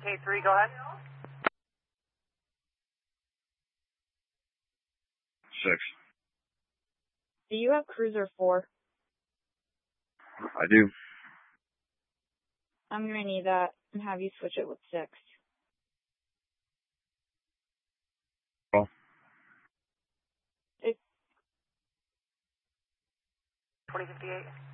K3, go ahead. 6. Do you have Cruiser 4? I do. I'm going to need that and have you switch it with 6. Oh. 6. 2058.